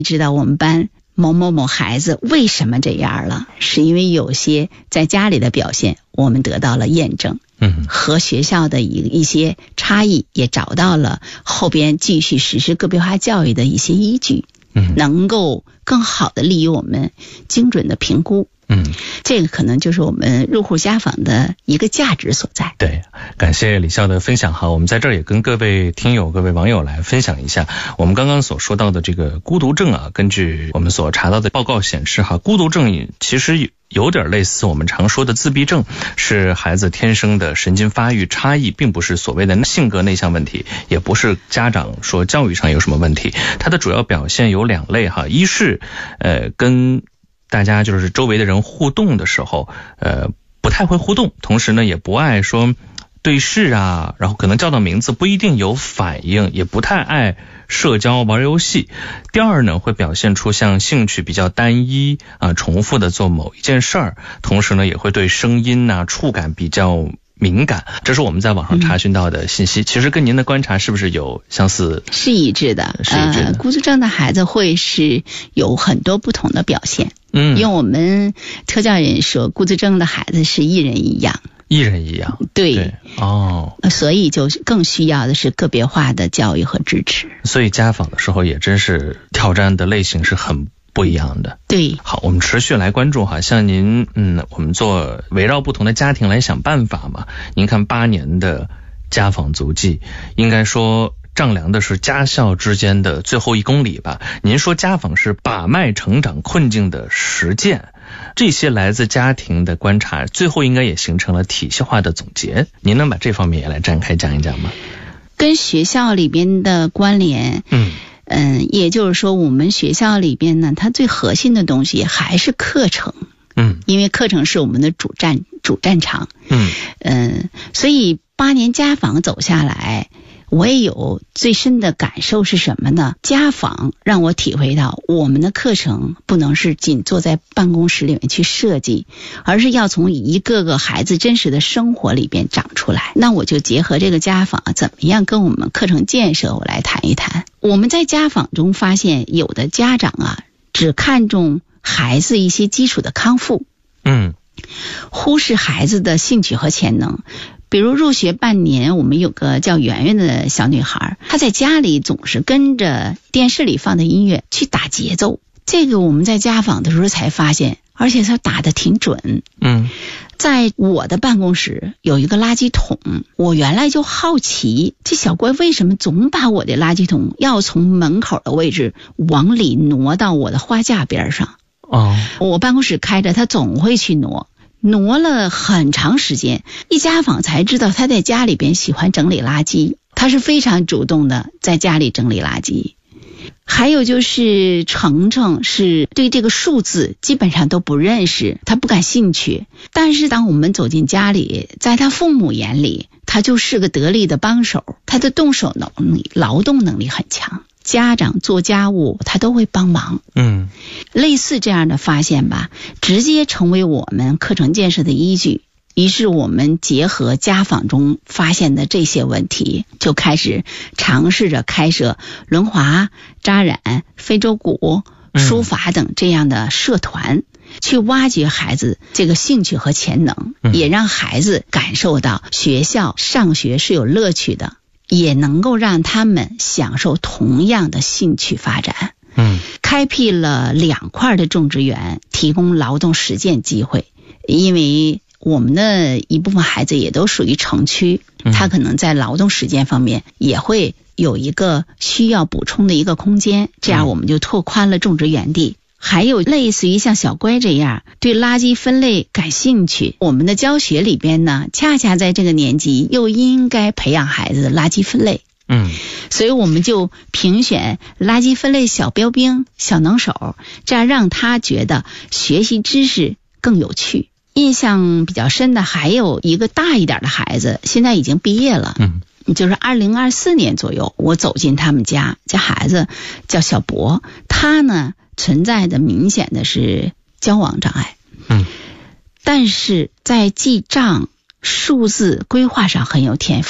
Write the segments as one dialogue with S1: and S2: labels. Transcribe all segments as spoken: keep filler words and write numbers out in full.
S1: 知道我们班某某某孩子为什么这样了，是因为有些在家里的表现我们得到了验证，
S2: 嗯，
S1: 和学校的一一些差异也找到了后边继续实施个别化教育的一些依据，
S2: 嗯，
S1: 能够更好的利于我们精准的评估。
S2: 嗯，
S1: 这个可能就是我们入户家访的一个价值所在。
S2: 对，感谢李校的分享哈。我们在这儿也跟各位听友、各位网友来分享一下，我们刚刚所说到的这个孤独症啊，根据我们所查到的报告显示哈，孤独症其实有点类似我们常说的自闭症，是孩子天生的神经发育差异，并不是所谓的性格内向问题，也不是家长说教育上有什么问题。它的主要表现有两类哈，一是呃跟大家就是周围的人互动的时候，呃，不太会互动，同时呢，也不爱说对视啊，然后可能叫到名字不一定有反应，也不太爱社交玩游戏。第二呢，会表现出像兴趣比较单一啊，重复的做某一件事儿，同时呢，也会对声音啊、触感比较敏感。这是我们在网上查询到的信息，嗯、其实跟您的观察是不是有相似？
S1: 是一致的，
S2: 是一致的。
S1: 呃，孤独症的孩子会是有很多不同的表现。
S2: 嗯，
S1: 用我们特教人说，孤独症的孩子是一人一样。
S2: 一人一样，
S1: 对，
S2: 对哦，
S1: 所以就更需要的是个别化的教育和支持。
S2: 所以家访的时候也真是挑战的类型是很不一样的。
S1: 对，
S2: 好，我们持续来关注哈，像您，嗯，我们做围绕不同的家庭来想办法嘛。您看八年的家访足迹，应该说丈量的是家校之间的最后一公里吧。您说家访是把脉成长困境的实践。这些来自家庭的观察，最后应该也形成了体系化的总结。您能把这方面也来展开讲一讲吗？
S1: 跟学校里边的关联，嗯嗯，也就是说，我们学校里边呢，它最核心的东西还是课程，嗯，因为课程是我们的主战主战场，嗯嗯，所以八年家访走下来。我也有最深的感受是什么呢？家访让我体会到，我们的课程不能是仅坐在办公室里面去设计，而是要从一个个孩子真实的生活里边长出来。那我就结合这个家访，怎么样跟我们课程建设我来谈一谈。我们在家访中发现，有的家长啊，只看重孩子一些基础的康复，嗯，忽视孩子的兴趣和潜能。比如入学半年，我们有个叫圆圆的小女孩，她在家里总是跟着电视里放的音乐去打节奏。这个我们在家访的时候才发现，而且她打得挺准。嗯，在我的办公室有一个垃圾桶，我原来就好奇，这小乖为什么总把我的垃圾桶要从门口的位置往里挪到我的花架边上。哦，我办公室开着，她总会去挪。挪了很长时间，一家访才知道他在家里边喜欢整理垃圾，他是非常主动的在家里整理垃圾。还有就是程程是对这个数字基本上都不认识，他不感兴趣，但是当我们走进家里，在他父母眼里，他就是个得力的帮手，他的动手能力、劳动能力很强。家长做家务他都会帮忙，嗯，类似这样的发现吧，直接成为我们课程建设的依据。于是我们结合家访中发现的这些问题，就开始尝试着开设轮滑、扎染、非洲鼓、书法等这样的社团，嗯，去挖掘孩子这个兴趣和潜能，嗯，也让孩子感受到学校上学是有乐趣的，也能够让他们享受同样的兴趣发展。嗯，开辟了两块的种植园，提供劳动实践机会。因为我们的一部分孩子也都属于城区，他可能在劳动实践方面也会有一个需要补充的一个空间，这样我们就拓宽了种植园地。还有类似于像小乖这样对垃圾分类感兴趣，我们的教学里边呢，恰恰在这个年纪又应该培养孩子的垃圾分类。嗯，所以我们就评选垃圾分类小标兵、小能手，这样让他觉得学习知识更有趣。印象比较深的还有一个大一点的孩子，现在已经毕业了。嗯，就是二零二四年左右，我走进他们家，这孩子叫小博，他呢存在的明显的是交往障碍。嗯，但是在记账、数字规划上很有天赋。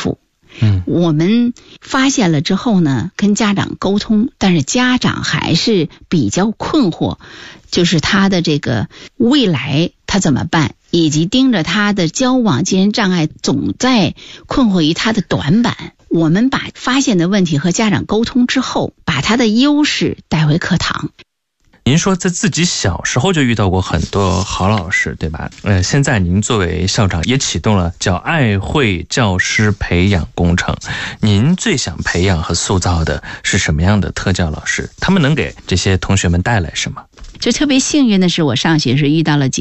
S1: 嗯，我们发现了之后呢，跟家长沟通，但是家长还是比较困惑，就是他的这个未来他怎么办，以及盯着他的交往精神障碍总在困惑于他的短板。我们把发现的问题和家长沟通之后，把他的优势带回课堂。
S2: 您说在自己小时候就遇到过很多好老师，对吧？呃，现在您作为校长也启动了叫爱慧教师培养工程。您最想培养和塑造的是什么样的特教老师？他们能给这些同学们带来什么？
S1: 就特别幸运的是，我上学时遇到了几